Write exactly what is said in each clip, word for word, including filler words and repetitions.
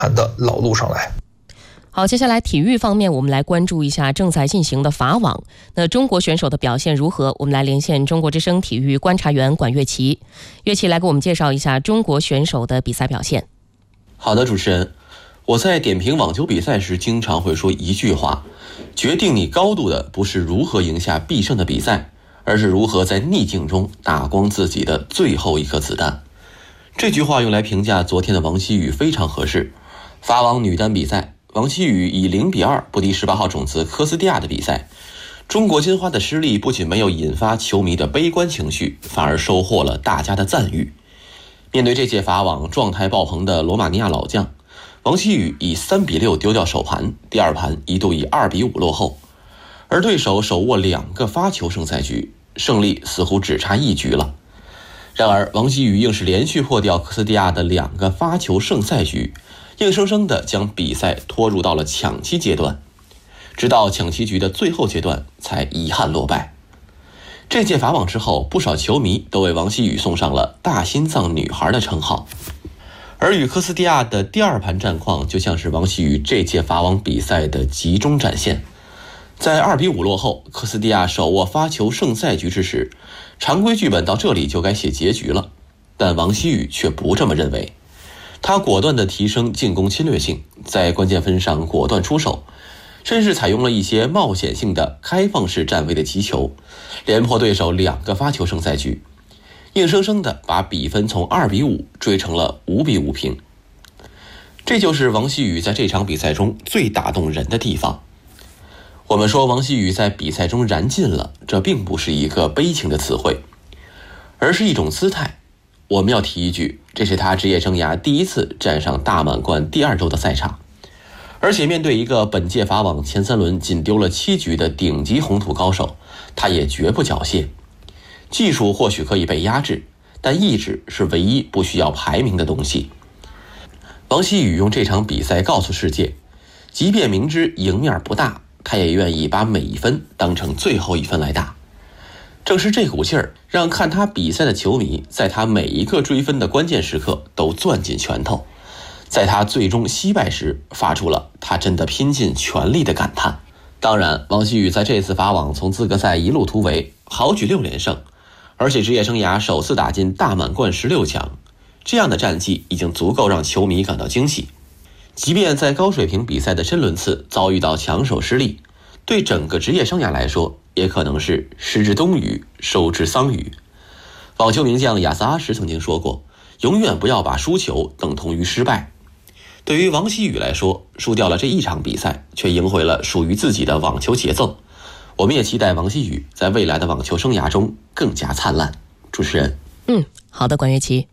的老路上来。 好，接下来体育方面，我们来关注一下正在进行的法网。那中国选手的表现如何？我们来连线中国之声体育观察员管乐琪。乐琪来给我们介绍一下中国选手的比赛表现。 好的，主持人，我在点评网球比赛时经常会说一句话：决定你高度的不是如何赢下必胜的比赛，而是如何在逆境中打光自己的最后一颗子弹。这句话用来评价昨天的王希雨非常合适。法网女单比赛，王希雨以零比二不敌十八号种子科斯蒂亚的比赛，中国金花的失利不仅没有引发球迷的悲观情绪，反而收获了大家的赞誉。面对这届法网状态爆棚的罗马尼亚老将，王希雨以三比六丢掉首盘，第二盘一度以二比五落后，而对手手握两个发球胜赛局，胜利似乎只差一局了。然而王希雨硬是连续破掉科斯蒂亚的两个发球胜赛局，硬生生地将比赛拖入到了抢七阶段，直到抢七局的最后阶段才遗憾落败。这届法网之后，不少球迷都为王希雨送上了大心脏女孩的称号，而与科斯蒂亚的第二盘战况就像是王希雨这届法网比赛的集中展现。在二比五落后，科斯蒂亚手握发球胜赛局之时，常规剧本到这里就该写结局了，但王希雨却不这么认为。他果断地提升进攻侵略性，在关键分上果断出手，甚至采用了一些冒险性的开放式站位的击球，连破对手两个发球胜赛局，硬生生地把比分从二比五追成了五比五平。这就是王希雨在这场比赛中最打动人的地方。我们说王希雨在比赛中燃尽了，这并不是一个悲情的词汇，而是一种姿态。我们要提一句，这是他职业生涯第一次站上大满贯第二周的赛场，而且面对一个本届法网前三轮仅丢了七局的顶级红土高手，他也绝不缴械。技术或许可以被压制，但意志是唯一不需要排名的东西。王希雨用这场比赛告诉世界，即便明知赢面不大，他也愿意把每一分当成最后一分来打。正是这股劲儿，让看他比赛的球迷在他每一个追分的关键时刻都攥紧拳头，在他最终惜败时发出了他真的拼尽全力的感叹。当然，王希雨在这次法网从资格赛一路突围，豪举六连胜，而且职业生涯首次打进大满贯十六强，这样的战绩已经足够让球迷感到惊喜。即便在高水平比赛的深轮次遭遇到强手失利，对整个职业生涯来说也可能是失之东隅，收之桑榆。网球名将亚瑟阿什曾经说过，永远不要把输球等同于失败。对于王希雨来说，输掉了这一场比赛，却赢回了属于自己的网球节奏。我们也期待王希雨在未来的网球生涯中更加灿烂。主持人， 嗯，好的，管乐琪。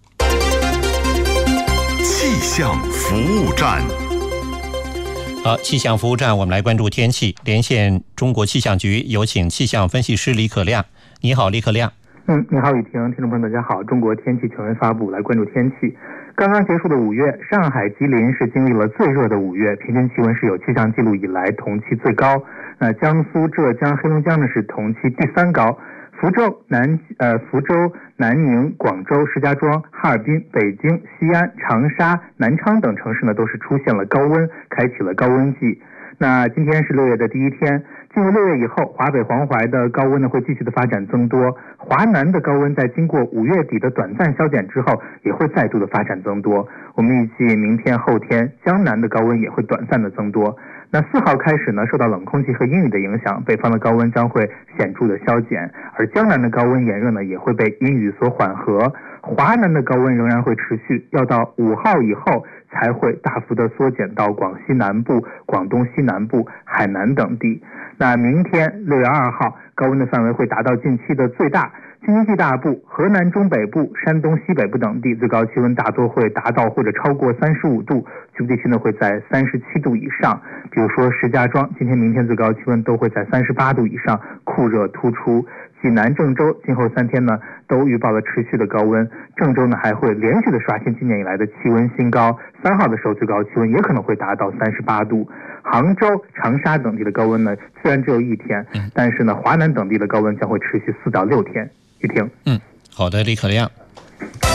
气象服务站。 好，气象服务站，我们来关注天气。连线中国气象局，有请气象分析师李可亮。你好，李可亮。 嗯，你好，雨婷，听众朋友大家好。中国天气全文发布，来关注天气。刚刚结束的五月，上海、吉林是经历了最热的五月，平均气温是有气象记录以来同期最高。那江苏、浙江、黑龙江呢是同期第三高。福州、南呃福州、南宁、广州、石家庄、哈尔滨、北京、西安、长沙、南昌等城市呢都是出现了高温，开启了高温季。那今天是六月的第一天，进入六月以后，华北、黄淮的高温呢会继续的发展增多，华南的高温在经过五月底的短暂消减之后，也会再度的发展增多。我们预计明天、后天，江南的高温也会短暂的增多。那四号开始呢，受到冷空气和阴雨的影响，北方的高温将会显著的消减，而江南的高温炎热呢也会被阴雨所缓和。华南的高温仍然会持续，要到五号以后才会大幅的缩减到广西南部、广东西南部、海南等地。那明天六月二号，高温的范围会达到近期的最大。京津冀大部、河南中北部、山东西北部等地最高气温大多会达到或者超过三十五度，局部地区呢会在三十七度以上。比如说石家庄，今天、明天最高气温都会在三十八度以上，酷热突出。济南、郑州今后三天呢都预报了持续的高温，郑州呢还会连续的刷新今年以来的气温新高，三号的时候最高气温也可能会达到三十八度。杭州、长沙等地的高温呢虽然只有一天，但是呢华南等地的高温将会持续四到六天。雨婷， 嗯，好的，李可亮。